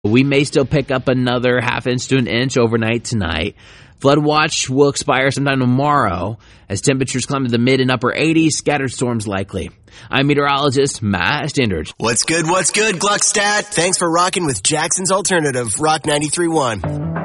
We may still pick up another half inch to an inch overnight tonight. Flood watch will expire sometime tomorrow as temperatures climb to the mid and upper 80s, scattered storms likely. I'm meteorologist Matt Standard. What's good, Gluckstadt? Thanks for rocking with Jackson's Alternative, Rock 93.1.